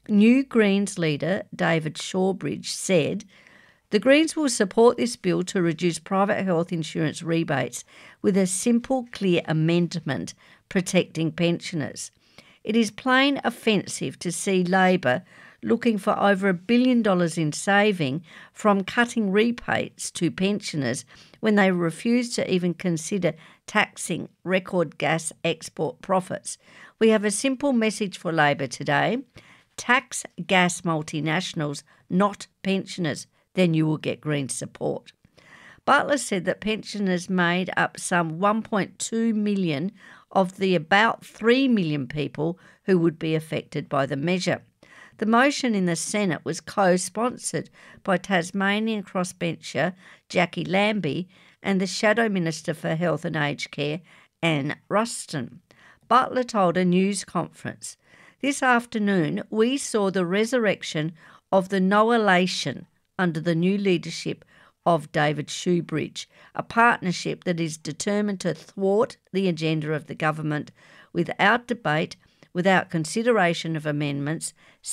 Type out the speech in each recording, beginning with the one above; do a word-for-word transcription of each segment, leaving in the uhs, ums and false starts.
New Greens leader David Shawbridge said, "The Greens will support this bill to reduce private health insurance rebates with a simple, clear amendment protecting pensioners. It is plain offensive to see Labor looking for over a billion dollars in saving from cutting rebates to pensioners when they refuse to even consider taxing record gas export profits. We have a simple message for Labor today. Tax gas multinationals, not pensioners. Then you will get Green support." Butler said that pensioners made up some one point two million of the about three million people who would be affected by the measure. The motion in the Senate was co-sponsored by Tasmanian crossbencher Jackie Lambie and the Shadow Minister for Health and Aged Care, Anne Ruston. Butler told a news conference, "This afternoon we saw the resurrection of the no-elation under the new leadership of David Shawbridge, a partnership that is determined to thwart the agenda of the government without debate, without consideration of amendments,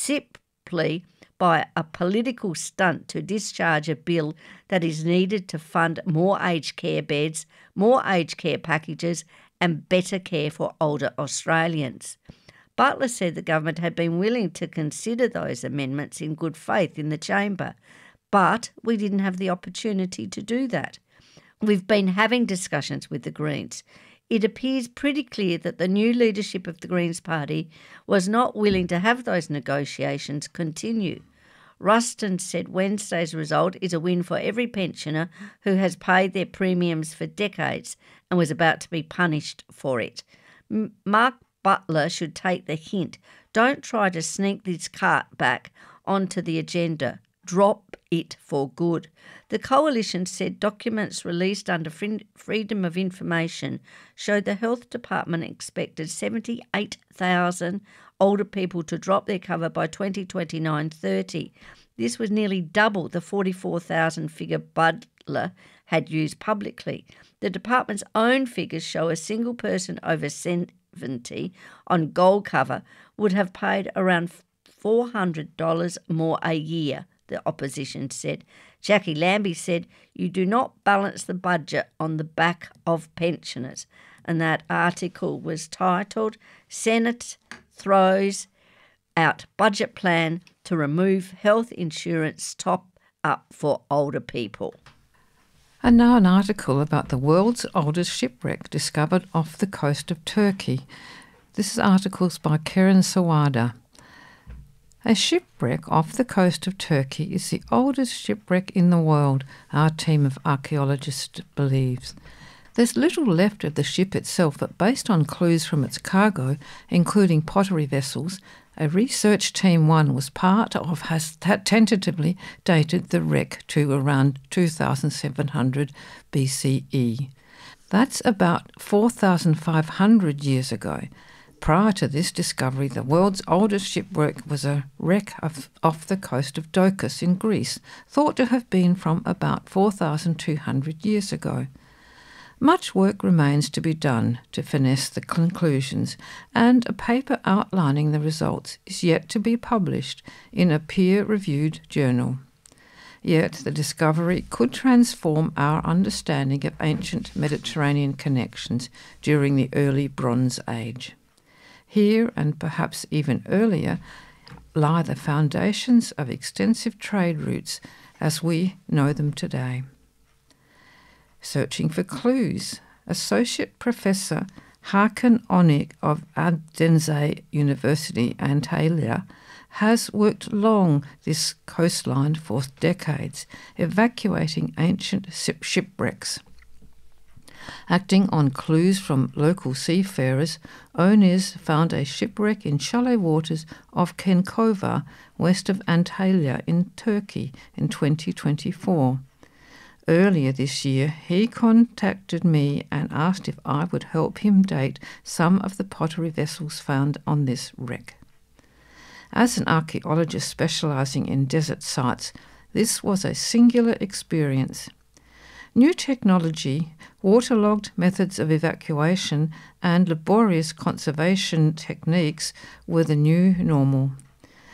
simply by a political stunt to discharge a bill that is needed to fund more aged care beds, more aged care packages and better care for older Australians." Butler said the government had been willing to consider those amendments in good faith in the chamber, but we didn't have the opportunity to do that. We've been having discussions with the Greens. It appears pretty clear that the new leadership of the Greens Party was not willing to have those negotiations continue. Ruston said Wednesday's result is a win for every pensioner who has paid their premiums for decades and was about to be punished for it. M- Mark Butler should take the hint. Don't try to sneak this cart back onto the agenda. Drop it for good. The coalition said documents released under Freedom of Information showed the Health Department expected seventy-eight thousand older people to drop their cover by twenty twenty-nine thirty. This was nearly double the forty-four thousand figure Butler had used publicly. The department's own figures show a single person over seventy on gold cover would have paid around four hundred dollars more a year, the opposition said. Jackie Lambie said, "You do not balance the budget on the back of pensioners." And that article was titled, "Senate Throws Out Budget Plan to Remove Health Insurance Top Up for Older People." And now an article about the world's oldest shipwreck discovered off the coast of Turkey. This is articles by Karen Sawada. A shipwreck off the coast of Turkey is the oldest shipwreck in the world, our team of archaeologists believes. There's little left of the ship itself, but based on clues from its cargo, including pottery vessels, a research team one was part of has tentatively dated the wreck to around two thousand seven hundred B C E. That's about four thousand five hundred years ago. Prior to this discovery, the world's oldest shipwreck was a wreck of, off the coast of Dokos in Greece, thought to have been from about four thousand two hundred years ago. Much work remains to be done to finesse the conclusions, and a paper outlining the results is yet to be published in a peer-reviewed journal. Yet the discovery could transform our understanding of ancient Mediterranean connections during the early Bronze Age. Here, and perhaps even earlier, lie the foundations of extensive trade routes as we know them today. Searching for clues, Associate Professor Hakan Onik of Adenze University, Antalya, has worked along this coastline for decades, evacuating ancient shipwrecks. Acting on clues from local seafarers, Onis found a shipwreck in shallow waters off Kenkova, west of Antalya in Turkey in twenty twenty-four. Earlier this year, he contacted me and asked if I would help him date some of the pottery vessels found on this wreck. As an archaeologist specialising in desert sites, this was a singular experience. New technology, waterlogged methods of evacuation, and laborious conservation techniques were the new normal.